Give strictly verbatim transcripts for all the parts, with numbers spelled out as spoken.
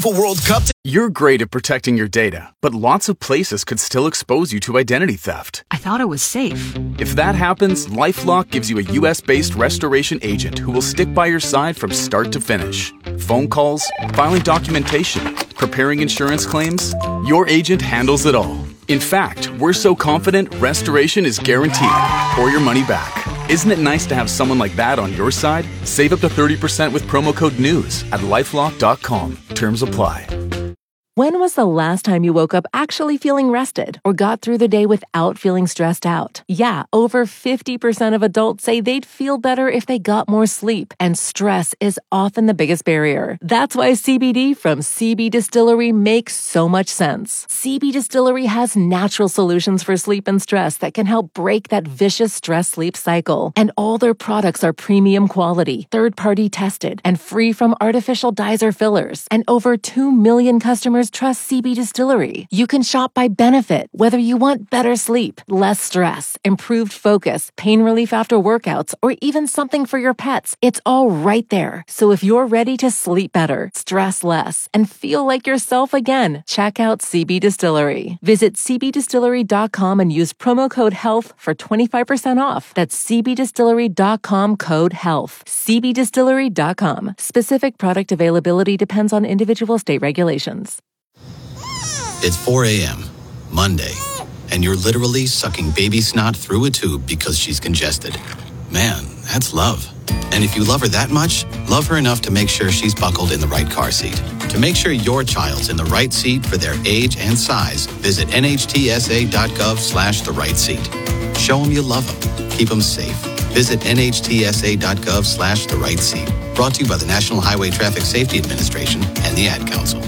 FIFA World Cup. You're great at protecting your data, but lots of places could still expose you to identity theft. I thought it was safe. If that happens, LifeLock gives you a U S-based restoration agent who will stick by your side from start to finish. Phone calls, filing documentation, preparing insurance claims, your agent handles it all. In fact, we're so confident restoration is guaranteed or your money back. Isn't it nice to have someone like that on your side? Save up to thirty percent with promo code NEWS at lifelock dot com. Terms apply. When was the last time you woke up actually feeling rested or got through the day without feeling stressed out? Yeah, over fifty percent of adults say they'd feel better if they got more sleep, and stress is often the biggest barrier. That's why C B D from C B Distillery makes so much sense. C B Distillery has natural solutions for sleep and stress that can help break that vicious stress-sleep cycle. And all their products are premium quality, third-party tested, and free from artificial dyes or fillers. And over two million customers trust C B Distillery. You can shop by benefit, whether you want better sleep, less stress, improved focus, pain relief after workouts, or even something for your pets. It's all right there. So if you're ready to sleep better, stress less, and feel like yourself again, check out C B Distillery. Visit c b distillery dot com and use promo code HEALTH for twenty-five percent off. That's c b distillery dot com code HEALTH. c b distillery dot com. Specific product availability depends on individual state regulations. It's four a.m., Monday, and you're literally sucking baby snot through a tube because she's congested. Man, that's love. And if you love her that much, love her enough to make sure she's buckled in the right car seat. To make sure your child's in the right seat for their age and size, visit n h t s a dot gov slash the right seat. Show them you love them. Keep them safe. Visit n h t s a dot gov slash the right seat. Brought to you by the National Highway Traffic Safety Administration and the Ad Council.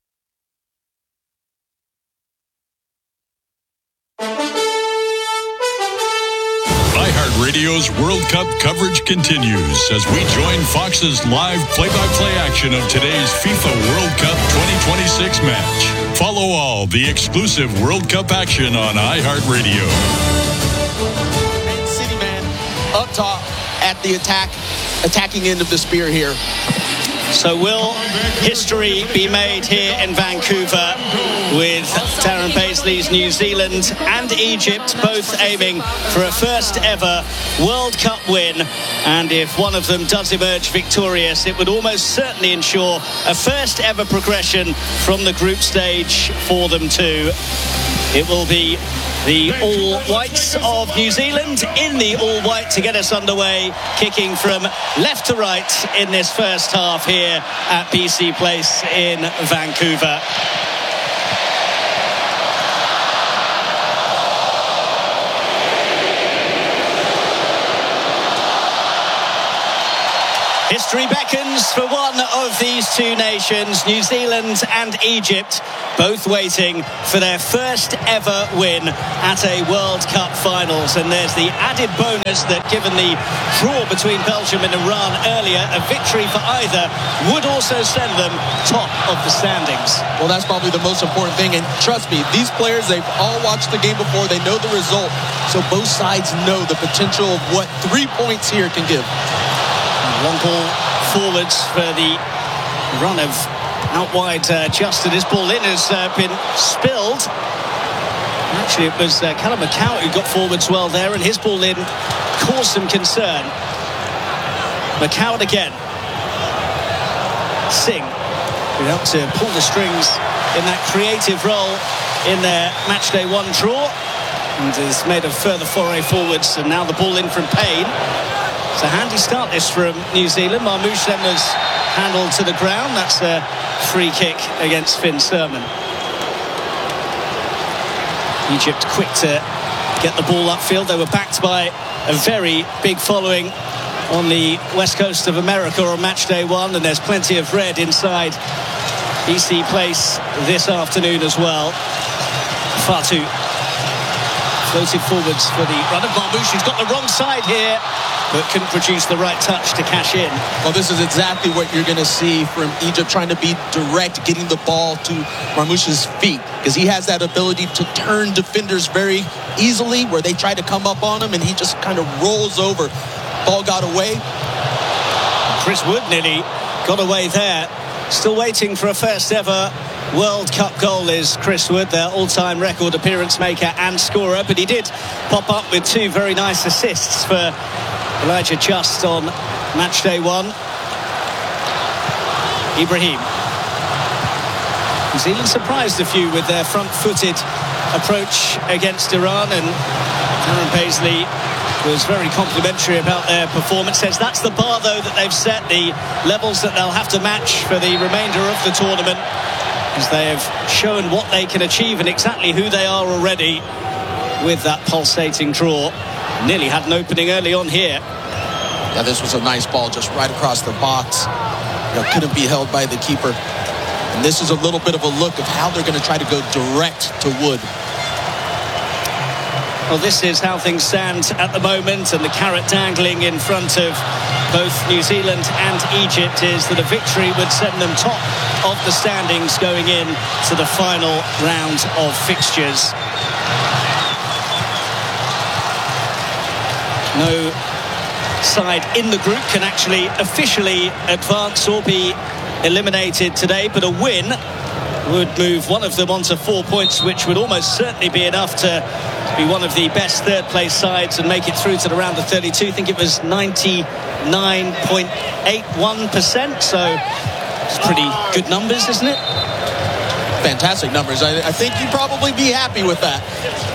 iHeartRadio's World Cup coverage continues as we join Fox's live play-by-play action of today's FIFA World Cup twenty twenty-six match. Follow all the exclusive World Cup action on iHeartRadio. And City man up top at the attack, attacking end of the spear here. So will history be made here in Vancouver with Darren Paisley's New Zealand and Egypt both aiming for a first ever World Cup win? And if one of them does emerge victorious, it would almost certainly ensure a first ever progression from the group stage for them too. It will be the All Whites of New Zealand in the All White to get us underway, kicking from left to right in this first half here at B C Place in Vancouver. History beckons for one of these two nations, New Zealand and Egypt, both waiting for their first ever win at a World Cup finals. And there's the added bonus that, given the draw between Belgium and Iran earlier, a victory for either would also send them top of the standings. Well, that's probably the most important thing. And trust me, these players, they've all watched the game before. They know the result. So both sides know the potential of what three points here can give. Long ball forwards for the run of out wide uh, Justin. His ball in has uh, been spilled. Actually, it was uh, Callum McCow who got forwards well there, and his ball in caused some concern. McCow again. Singh, who helped to pull the strings in that creative role in their matchday one draw, and has made a further foray forwards, and now the ball in from Payne. It's a handy start this from New Zealand. Marmoush then was handled to the ground. That's a free kick against Finn Sermon. Egypt quick to get the ball upfield. They were backed by a very big following on the west coast of America on match day one, and there's plenty of red inside B C Place this afternoon as well. Fatu floated forwards for the run of Marmoush. He's got the wrong side here, but couldn't produce the right touch to cash in. Well, this is exactly what you're going to see from Egypt, trying to be direct, getting the ball to Marmoush's feet, because he has that ability to turn defenders very easily, where they try to come up on him and he just kind of rolls over. Ball got away. Chris Wood nearly got away there. Still waiting for a first ever World Cup goal is Chris Wood, their all-time record appearance maker and scorer, but he did pop up with two very nice assists for Elijah Just on match day one. Ibrahim. New Zealand surprised a few with their front-footed approach against Iran, and Aaron Paisley was very complimentary about their performance. Says that's the bar, though, that they've set, the levels that they'll have to match for the remainder of the tournament, as they have shown what they can achieve and exactly who they are already with that pulsating draw. Nearly had an opening early on here. Yeah, this was a nice ball just right across the box. You know, couldn't be held by the keeper. And this is a little bit of a look of how they're going to try to go direct to Wood. Well, this is how things stand at the moment, and the carrot dangling in front of both New Zealand and Egypt is that a victory would send them top of the standings going in to the final round of fixtures. No side in the group can actually officially advance or be eliminated today, but a win would move one of them onto four points, which would almost certainly be enough to be one of the best third place sides and make it through to the round of thirty-two. I think it was ninety-nine point eight one percent, so it's pretty good numbers, isn't it? Fantastic numbers. I, I think you'd probably be happy with that.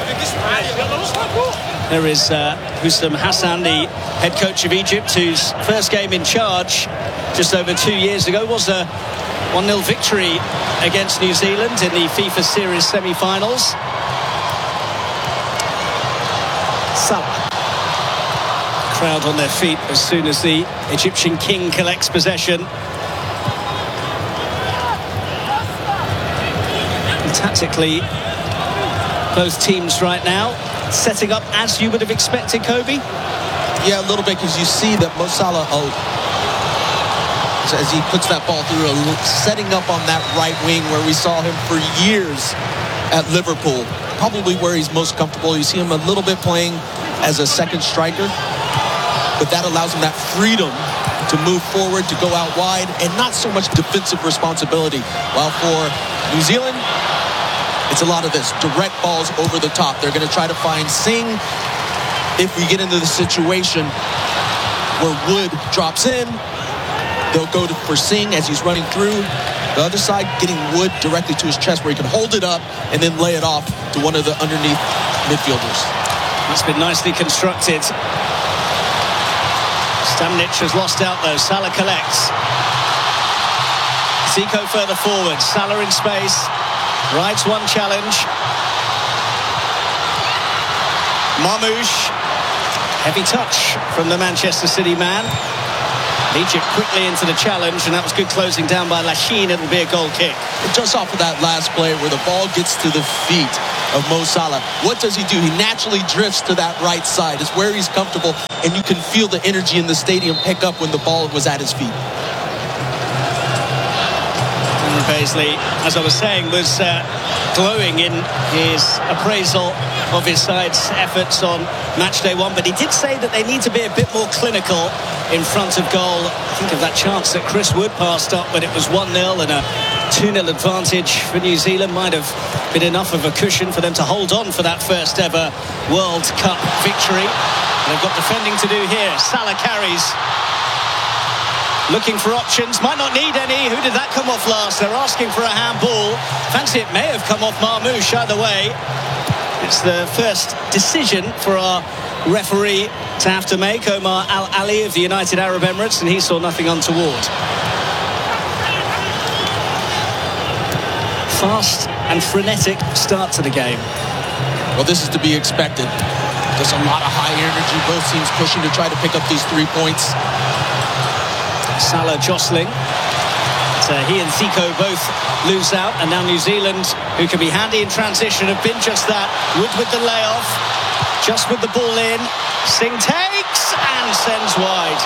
There is uh, Husam Hassan, the head coach of Egypt, whose first game in charge just over two years ago was a one nil victory against New Zealand in the FIFA Series semi-finals. Salah. Crowd on their feet as soon as the Egyptian king collects possession. And tactically, both teams right now setting up as you would have expected, Kobe? Yeah, a little bit, because you see that Mo Salah, oh, as he puts that ball through, setting up on that right wing where we saw him for years at Liverpool. Probably where he's most comfortable. You see him a little bit playing as a second striker, but that allows him that freedom to move forward, to go out wide, and not so much defensive responsibility. While for New Zealand, it's a lot of this, direct balls over the top. They're going to try to find Singh. If we get into the situation where Wood drops in, they'll go to, for Singh as he's running through. The other side, getting Wood directly to his chest where he can hold it up and then lay it off to one of the underneath midfielders. That's been nicely constructed. Stamnic has lost out though. Salah collects. Zico further forward. Salah in space. Rides one challenge. Marmoush. Heavy touch from the Manchester City man. Egypt quickly into the challenge, and that was good closing down by Lachine. It'll be a goal kick. Just off of that last play where the ball gets to the feet of Mo Salah, what does he do? He naturally drifts to that right side. It's where he's comfortable, and you can feel the energy in the stadium pick up when the ball was at his feet. Aaron Paisley, as I was saying, was uh, glowing in his appraisal of his side's efforts on match day one, but he did say that they need to be a bit more clinical in front of goal. Think of that chance that Chris Wood passed up when it was one nil, and a two nil advantage for New Zealand might have been enough of a cushion for them to hold on for that first ever World Cup victory. They've got defending to do here. Salah carries. Looking for options, might not need any. Who did that come off last? They're asking for a handball. Fancy it may have come off Marmoush either way. It's the first decision for our referee to have to make, Omar Al Ali of the United Arab Emirates, and he saw nothing untoward. Fast and frenetic start to the game. Well, this is to be expected. There's a lot of high energy. Both teams pushing to try to pick up these three points. Salah jostling. So he and Zico both lose out, and now New Zealand, who can be handy in transition, have been just that. Wood with the layoff, just with the ball in. Singh takes and sends wide.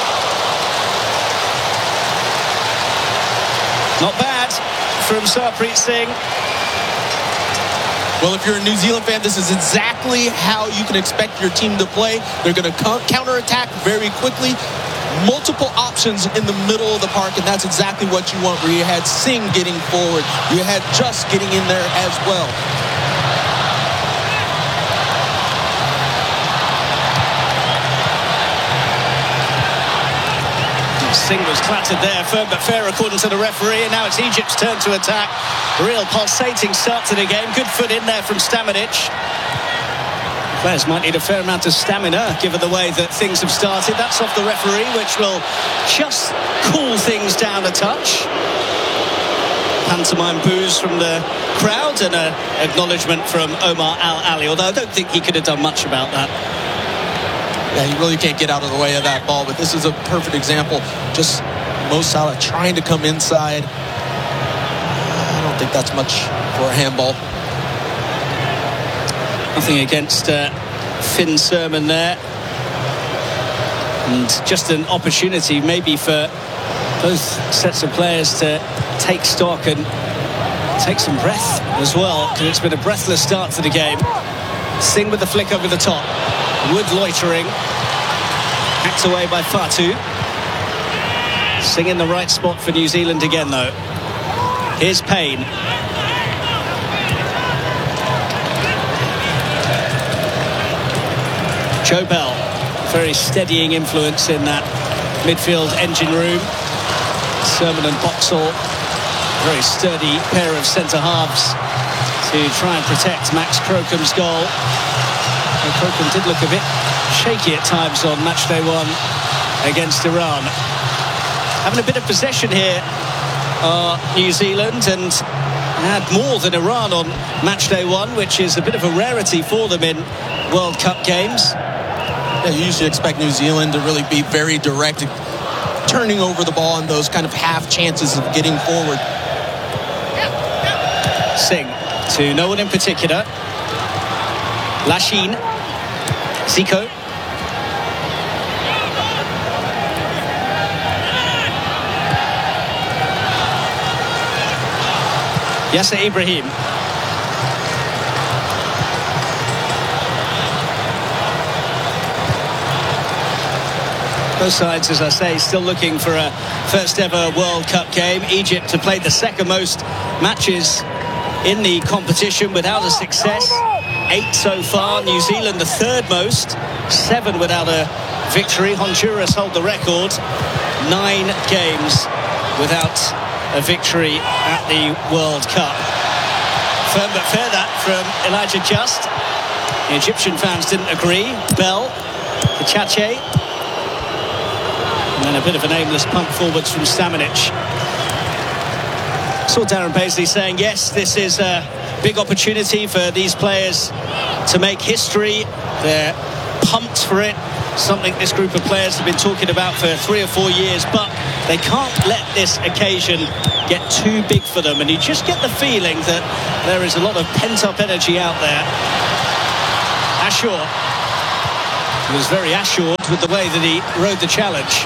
Not bad from Sarpreet Singh. Well, if you're a New Zealand fan, this is exactly how you can expect your team to play. They're going to counter-attack very quickly. multiple options in the middle of the park, and that's exactly what you want, where you had Singh getting forward, you had Just getting in there as well. Singh was clattered there, firm but fair according to the referee, and now it's Egypt's turn to attack. Real pulsating start to the game. Good foot in there from Stamanic. Players might need a fair amount of stamina given the way that things have started. That's off the referee, which will just cool things down a touch. Pantomime boos from the crowd and an acknowledgement from Omar Al Ali, although I don't think he could have done much about that. Yeah, you really can't get out of the way of that ball, but this is a perfect example. Just Mo Salah trying to come inside. I don't think that's much for a handball. Nothing against uh, Finn Sermon there. And just an opportunity maybe for both sets of players to take stock and take some breath as well, because it's been a breathless start to the game. Singh with the flick over the top. Wood loitering. Hacked away by Fatu. Singh in the right spot for New Zealand again, though. Here's Payne. Joe Bell, very steadying influence in that midfield engine room. Sermon and Boxall, very sturdy pair of centre-halves to try and protect Max Crocom's goal. And Crocom did look a bit shaky at times on match day one against Iran. Having a bit of possession here are New Zealand, and had more than Iran on match day one, which is a bit of a rarity for them in World Cup games. Yeah, you usually expect New Zealand to really be very direct, turning over the ball on those kind of half chances of getting forward. Singh to no one in particular. Lachine. Zico. Yasser Ibrahim. Both sides, as I say, still looking for a first ever World Cup game. Egypt have played the second most matches in the competition without a success. Eight so far. New Zealand the third most. Seven without a victory. Honduras hold the record. Nine games without a victory at the World Cup. Firm but fair that from Elijah Just. The Egyptian fans didn't agree. Bell, Kachache. And then a bit of an aimless pump forwards from Stamanic. Saw Darren Paisley saying, yes, this is a big opportunity for these players to make history. They're pumped for it. Something this group of players have been talking about for three or four years, but they can't let this occasion get too big for them. And you just get the feeling that there is a lot of pent-up energy out there. Ashour was very assured with the way that he rode the challenge.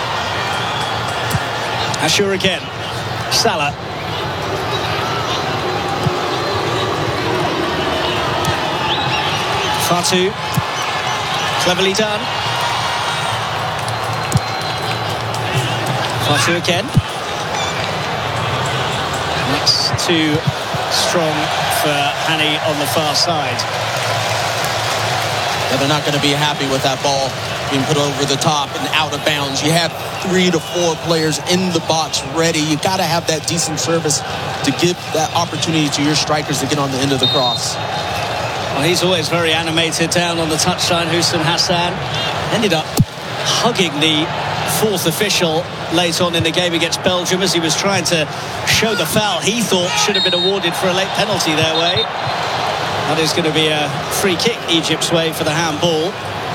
Ashour again. Salah. Fatu. Cleverly done. Fatu again. That's too strong for Hani on the far side. Yeah, they're not going to be happy with that ball being put over the top and out of bounds. You have three to four players in the box ready. You got to have that decent service to give that opportunity to your strikers to get on the end of the cross. Well, he's always very animated down on the touchline. Hussein Hassan ended up hugging the fourth official late on in the game against Belgium as he was trying to show the foul he thought should have been awarded for a late penalty their way. That is going to be a free kick Egypt's way for the handball.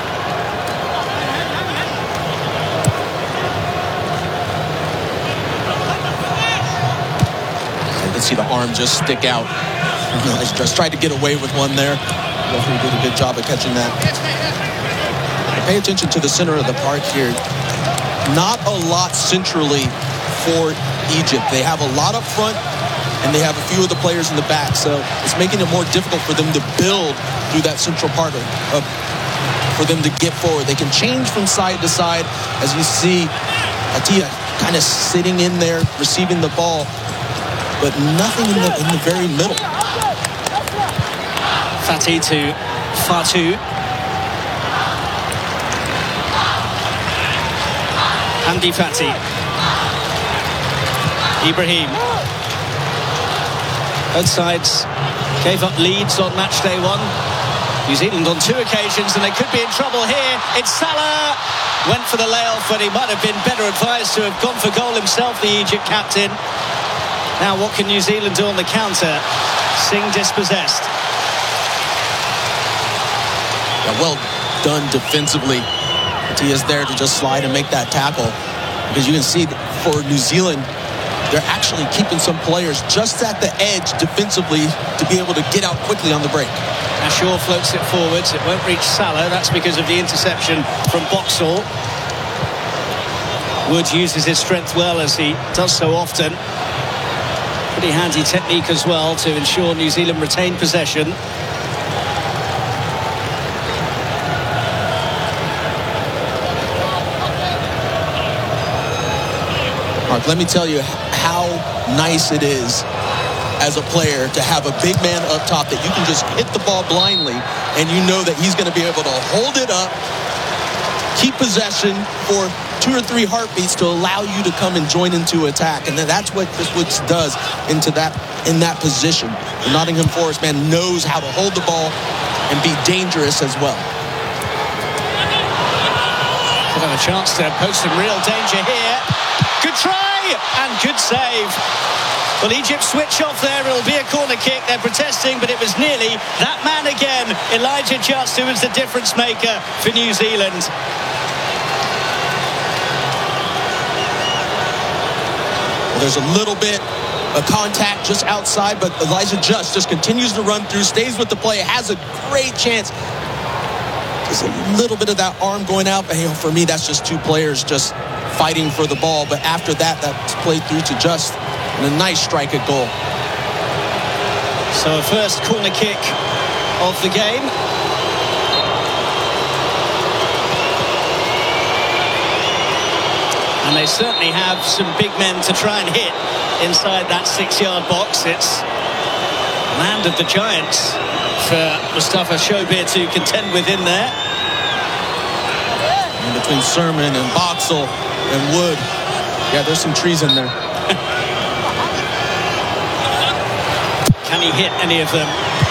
You can see the arm just stick out. I just tried to get away with one there. Referee did a good job of catching that. Pay attention to the center of the park here. Not a lot centrally for Egypt. They have a lot up front, and they have a few of the players in the back, so it's making it more difficult for them to build through that central part of, of for them to get forward. They can change from side to side, as you see Atia kind of sitting in there, receiving the ball, but nothing in the, in the very middle. Fati to Fatu. Andy Fati. Ibrahim. Both sides gave up leads on match day one. New Zealand on two occasions, and they could be in trouble here. It's Salah. Went for the layoff, but he might have been better advised to have gone for goal himself, the Egypt captain. Now what can New Zealand do on the counter? Singh dispossessed. Yeah, well done defensively. He is there to just slide and make that tackle. Because you can see for New Zealand, they're actually keeping some players just at the edge defensively to be able to get out quickly on the break. Ashore floats it forwards. It won't reach Salah. That's because of the interception from Boxall. Wood uses his strength well, as he does so often. Pretty handy technique as well to ensure New Zealand retain possession. Mark, let me tell you how nice it is as a player to have a big man up top that you can just hit the ball blindly and you know that he's going to be able to hold it up, keep possession for two or three heartbeats to allow you to come and join into attack. And then that's what Chris Woods does into that in that position. The Nottingham Forest man knows how to hold the ball and be dangerous as well. Could have a chance to pose some real danger here. Good try and good save. Well, Egypt switch off there. It'll be a corner kick. They're protesting, but it was nearly that man again, Elijah Just, who was the difference maker for New Zealand. Well, there's a little bit of contact just outside, but Elijah Just just continues to run through, stays with the play, has a great chance. Just a little bit of that arm going out, but you know, for me, that's just two players just fighting for the ball. But after that, that's played through to Just. And a nice strike at goal. So a first corner kick of the game. And they certainly have some big men to try and hit inside that six-yard box. It's land of the giants for Mustafa Shobir to contend with in there. And between Sermon and Boxall and Wood, yeah, there's some trees in there. Can he hit any of them?